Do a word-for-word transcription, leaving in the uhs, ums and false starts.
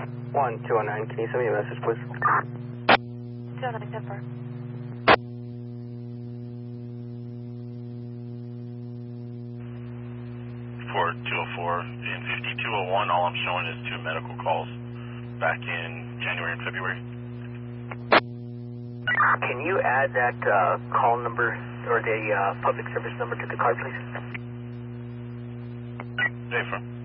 one two oh nine, can you send me a message, please? two oh nine, ten four. For two oh four and fifty-two oh one, all I'm showing is two medical calls back in January and February. Can you add that uh, call number or the uh, public service number to the card, please? Hey, from